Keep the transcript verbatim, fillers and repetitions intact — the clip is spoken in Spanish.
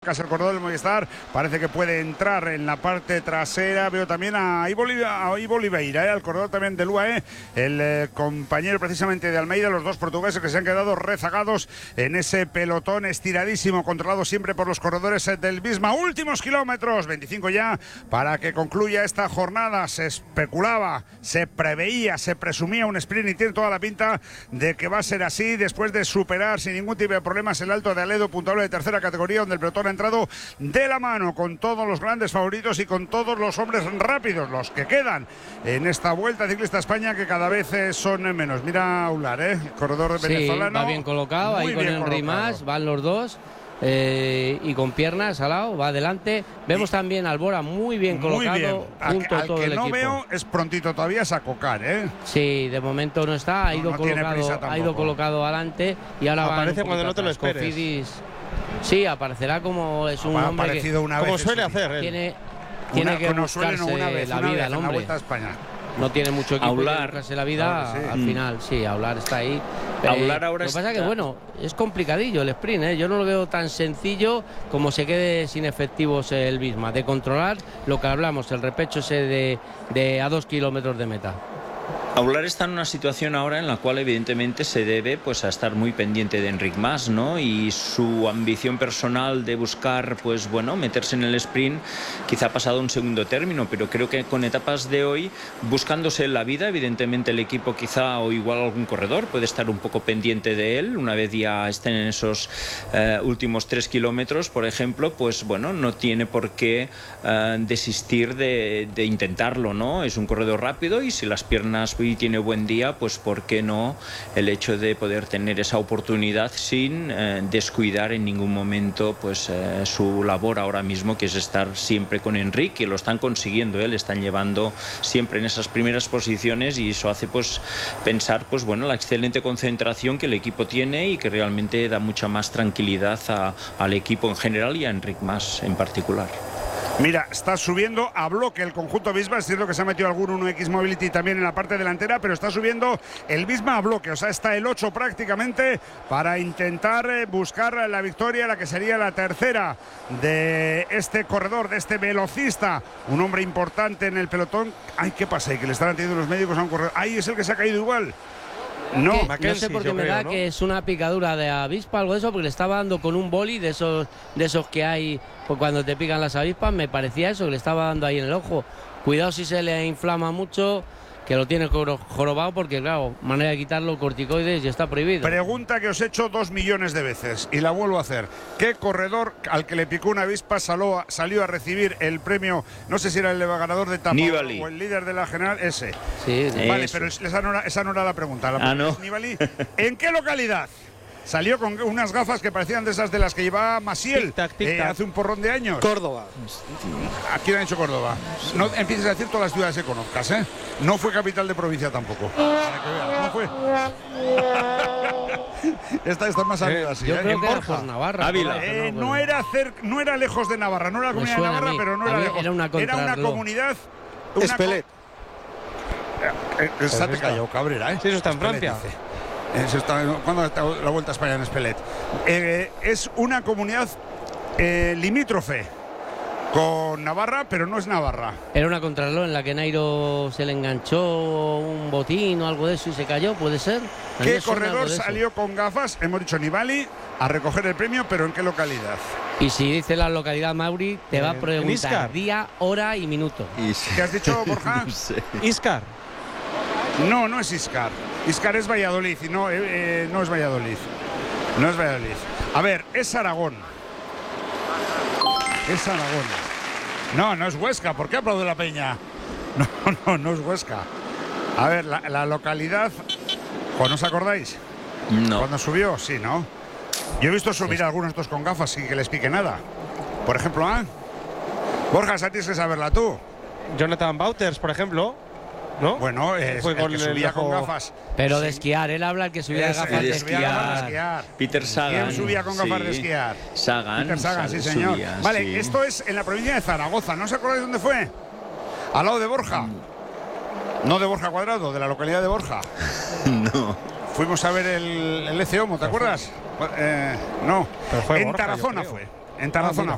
el corredor del Movistar. Parece que puede entrar en la parte trasera. Veo también a Ivo, a Ivo Oliveira, ¿eh? Al corredor también del U A E, el eh, compañero precisamente de Almeida, los dos portugueses que se han quedado rezagados en ese pelotón estiradísimo, controlado siempre por los corredores del Visma. Últimos kilómetros, veinticinco ya, para que concluya esta jornada. Se especulaba, se preveía, se presumía un sprint y tiene toda la pinta de que va a ser así, después de superar sin ningún tipo de problemas el Alto de Aledo, puntuable de tercera categoría, donde el pelotón ha entrado de la mano con todos los grandes favoritos y con todos los hombres rápidos, los que quedan en esta Vuelta Ciclista a España, que cada vez son menos. Mira a Ular, ¿eh? El corredor sí, venezolano. Va bien colocado, ahí con Henry Mas, van los dos. Eh, y con piernas al lado, va adelante. Vemos y, también a Albora muy bien muy colocado bien. junto a, a todo al que el no equipo. Veo es prontito todavía a Cocar, ¿eh? Sí, de momento no está, ha ido, no, no colocado, ha ido colocado adelante y ahora aparece va cuando no te lo esperes. Cofidis. Sí, aparecerá como es un ha hombre que, una como vez suele hacer él. Tiene, tiene una, que buscarse una vez, la una vida vez, el hombre. en la Vuelta a España. No tiene mucho equipo Aular, que buscarse la vida, sí. al final sí, Aular está ahí. Aular ahora lo que pasa está... que bueno, es complicadillo el sprint, ¿eh? Yo no lo veo tan sencillo como se quede sin efectivos el Visma, de controlar lo que hablamos, el repecho ese de, de a dos kilómetros de meta. Aular está en una situación ahora en la cual evidentemente se debe pues a estar muy pendiente de Enric Mas, ¿no? Y su ambición personal de buscar pues bueno meterse en el sprint quizá ha pasado a un segundo término, pero creo que con etapas de hoy buscándose la vida, evidentemente el equipo quizá o igual algún corredor puede estar un poco pendiente de él una vez ya estén en esos eh, últimos tres kilómetros, por ejemplo, pues bueno, no tiene por qué eh, desistir de, de intentarlo, ¿no? Es un corredor rápido y si las piernas y tiene buen día, pues por qué no el hecho de poder tener esa oportunidad sin eh, descuidar en ningún momento pues eh, su labor ahora mismo, que es estar siempre con Enric, que lo están consiguiendo, ¿eh? Le están llevando siempre en esas primeras posiciones y eso hace pues pensar pues bueno la excelente concentración que el equipo tiene y que realmente da mucha más tranquilidad a, al equipo en general y a Enric Mas en particular. Mira, está subiendo a bloque el conjunto Visma. Es cierto que se ha metido algún uno equis Mobility también en la parte delantera, pero está subiendo el Visma a bloque. O sea, está el ocho prácticamente para intentar buscar la victoria, la que sería la tercera de este corredor, de este velocista. Un hombre importante en el pelotón. Ay, ¿qué pasa? Y que le están atendiendo los médicos a un corredor. Ahí es el que se ha caído igual. No, no sé por qué me creo, da ¿no? que es una picadura de avispa, algo de eso, porque le estaba dando con un boli de esos, de esos que hay pues cuando te pican las avispas, me parecía eso, que le estaba dando ahí en el ojo. Cuidado si se le inflama mucho, que lo tiene jorobado, porque claro, manera de quitarlo, corticoides, y está prohibido. Pregunta que os he hecho dos millones de veces y la vuelvo a hacer. ¿Qué corredor al que le picó una avispa salió a, salió a recibir el premio? No sé si era el ganador de etapa Nibali. o el líder de la general, ese. Sí, sí. Vale, Eso. pero esa no, era, esa no era la pregunta. La ah, no. es Nibali. ¿En qué localidad? Salió con unas gafas que parecían de esas de las que llevaba Maciel tic -tac, tic -tac. Eh, hace un porrón de años. Córdoba. Aquí han hecho Córdoba. No empieces a decir todas las ciudades que conozcas, ¿eh? No fue capital de provincia tampoco. Para que veas, no fue. Esta está más arriba, sí. Yo ¿eh? creo En que era Borja. por Navarra. Ávila. Eh, no, era cer no era lejos de Navarra, no era la comunidad de Navarra, pero no era Había, lejos. Era una, era una comunidad. Una Espelet. Co eh, esa te cayó, Cabrera, ¿eh? Sí, eso está en Espelet, Francia. Dice. Eso está, ¿cuándo está la Vuelta a España en Espelet? Eh, es una comunidad eh, limítrofe con Navarra, pero no es Navarra. Era una contrarreloj en la que Nairo se le enganchó un botín o algo de eso y se cayó, ¿puede ser? ¿Qué corredor salió con gafas? Hemos dicho Nibali a recoger el premio, pero ¿en qué localidad? Y si dice la localidad, Mauri, te eh, va a preguntar día, hora y minuto. ¿Qué has dicho, Borja? No sé. Iscar. No, no es Iscar. Iscar es Valladolid y no, eh, eh, no es Valladolid. No es Valladolid. A ver, es Aragón. Es Aragón. No, no es Huesca. ¿Por qué aplaude la peña? No, no, no es Huesca. A ver, la, la localidad. ¿No os acordáis? No. Cuando subió, sí, ¿no? Yo he visto subir a algunos de estos con gafas sin que les pique nada. Por ejemplo, ¿ah? Borja, esa tienes que saberla tú. Jonathan Wouters, por ejemplo. ¿No? Bueno, es Fue el con que el subía ojo... con gafas. Pero sí. de esquiar, él habla el que subía Es, gafas de de esquiar. gafas de esquiar. esquiar. Peter Sagan. ¿Quién subía con gafas sí. de esquiar? Sagan. Peter Sagan, sí, Sagan señor. subía, vale, sí. esto es en la provincia de Zaragoza. ¿No os acordáis dónde fue? Al lado de Borja. Mm. No de Borja Cuadrado, de la localidad de Borja. No. Fuimos a ver el, el E C Homo, ¿te acuerdas? Eh, no. Pero fue en Borja, Tarazona fue. En Tarazona.